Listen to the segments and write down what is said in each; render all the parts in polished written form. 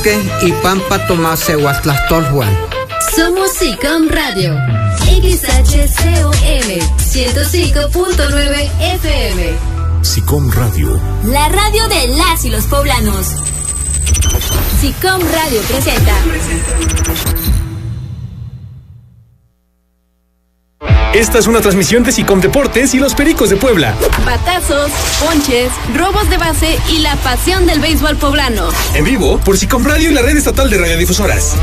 Vázquez y Pampa Tomás Juan. Somos SICOM Radio, XHCOM 105.9 FM. SICOM Radio, la radio de las y los poblanos. SICOM Radio presenta. Esta es una transmisión de SICOM Deportes y los Pericos de Puebla. Batazos, ponches, robos de base y la pasión del béisbol poblano. En vivo por SICOM Radio y la red estatal de radiodifusoras.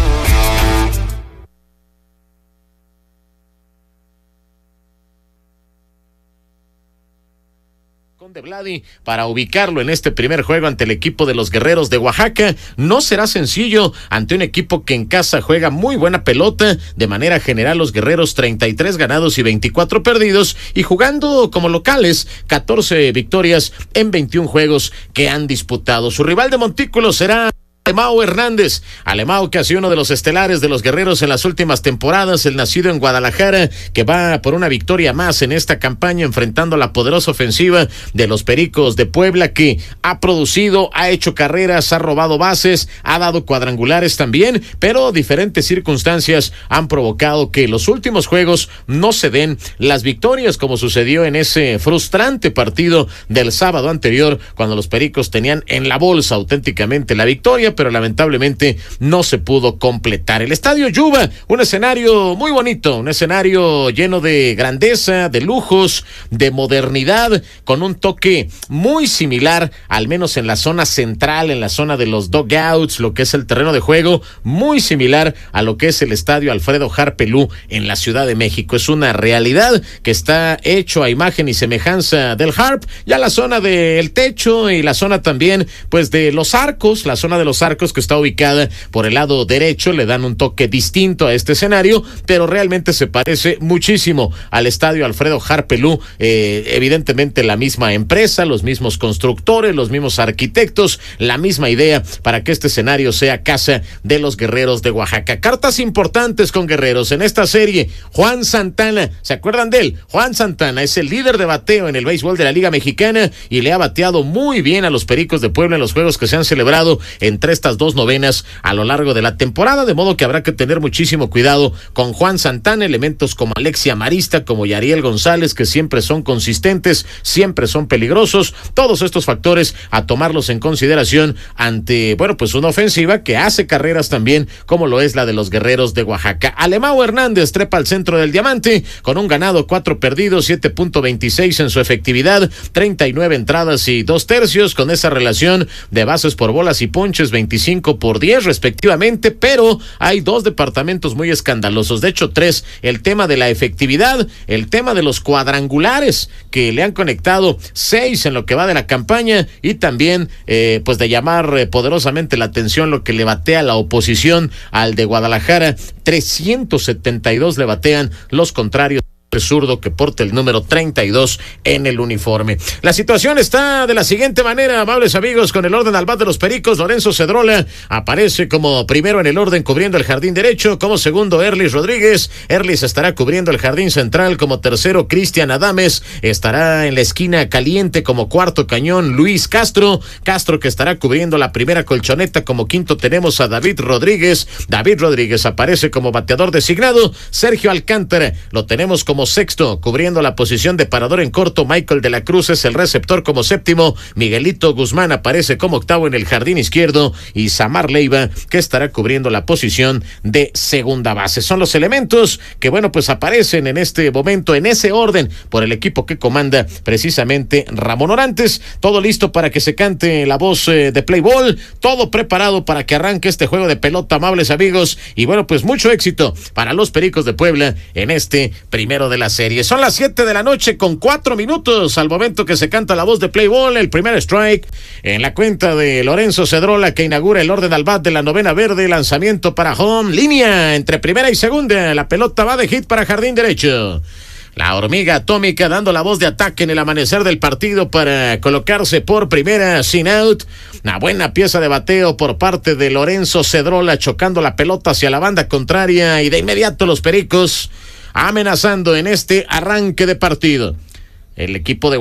De Vladi para ubicarlo en este primer juego ante el equipo de los Guerreros de Oaxaca. No será sencillo ante un equipo que en casa juega muy buena pelota. De manera general, los Guerreros 33 ganados y 24 perdidos, y jugando como locales 14 victorias en 21 juegos que han disputado. Su rival de montículo será Alemão Hernández. Alemão, que ha sido uno de los estelares de los Guerreros en las últimas temporadas, el nacido en Guadalajara, que va por una victoria más en esta campaña enfrentando a la poderosa ofensiva de los Pericos de Puebla, que ha producido, ha hecho carreras, ha robado bases, ha dado cuadrangulares también, pero diferentes circunstancias han provocado que los últimos juegos no se den las victorias, como sucedió en ese frustrante partido del sábado anterior, cuando los Pericos tenían en la bolsa auténticamente la victoria, pero lamentablemente no se pudo completar. El Estadio Yuba, un escenario muy bonito, un escenario lleno de grandeza, de lujos, de modernidad, con un toque muy similar, al menos en la zona central, en la zona de los dugouts, lo que es el terreno de juego, muy similar a lo que es el Estadio Alfredo Harpelú en la Ciudad de México. Es una realidad que está hecho a imagen y semejanza del Harp. Ya la zona del techo y la zona también, pues, de los arcos, la zona de los arcos, que está ubicada por el lado derecho, le dan un toque distinto a este escenario, pero realmente se parece muchísimo al Estadio Alfredo Harpelú. Evidentemente la misma empresa, los mismos constructores, los mismos arquitectos, la misma idea para que este escenario sea casa de los Guerreros de Oaxaca. Cartas importantes con Guerreros en esta serie. Juan Santana, ¿se acuerdan de él? Juan Santana es el líder de bateo en el béisbol de la Liga Mexicana y le ha bateado muy bien a los Pericos de Puebla en los juegos que se han celebrado entre estas dos novenas a lo largo de la temporada, de modo que habrá que tener muchísimo cuidado con Juan Santana. Elementos como Alexia Marista, como Yariel González, que siempre son consistentes, siempre son peligrosos. Todos estos factores a tomarlos en consideración ante, bueno, pues una ofensiva que hace carreras también, como lo es la de los Guerreros de Oaxaca. Alemão Hernández trepa al centro del diamante con un ganado, 4 perdidos, 7.26 en su efectividad, 39 entradas y 2 tercios, con esa relación de bases por bolas y ponches 25-10 respectivamente, pero hay dos departamentos muy escandalosos, de hecho 3, el tema de la efectividad, el tema de los cuadrangulares, que le han conectado 6 en lo que va de la campaña, y también pues de llamar poderosamente la atención lo que le batea la oposición al de Guadalajara. 372 le batean los contrarios, zurdo que porta el número 32 en el uniforme. La situación está de la siguiente manera, amables amigos, con el orden al bat de los Pericos. Lorenzo Cedrola aparece como primero en el orden cubriendo el jardín derecho, como segundo Erlis Rodríguez. Erlis estará cubriendo el jardín central, como tercero Cristian Adames. Estará en la esquina caliente como cuarto cañón Luis Castro que estará cubriendo la primera colchoneta. Como quinto tenemos a David Rodríguez aparece como bateador designado. Sergio Alcántara lo tenemos como sexto, cubriendo la posición de parador en corto. Michael de la Cruz es el receptor como séptimo. Miguelito Guzmán aparece como octavo en el jardín izquierdo, y Samar Leiva, que estará cubriendo la posición de segunda base. Son los elementos que, bueno, pues aparecen en este momento en ese orden por el equipo que comanda precisamente Ramón Orantes. Todo listo para que se cante la voz de Play Ball, todo preparado para que arranque este juego de pelota, amables amigos, y bueno, pues mucho éxito para los Pericos de Puebla en este primero de la serie. Son las 7 de la noche con 4 minutos al momento que se canta la voz de Play Ball. El primer strike en la cuenta de Lorenzo Cedrola, que inaugura el orden al bat de la novena verde. Lanzamiento para home, línea entre primera y segunda. La pelota va de hit para jardín derecho. La hormiga atómica dando la voz de ataque en el amanecer del partido para colocarse por primera sin out. Una buena pieza de bateo por parte de Lorenzo Cedrola, chocando la pelota hacia la banda contraria, y de inmediato los Pericos amenazando en este arranque de partido. El equipo de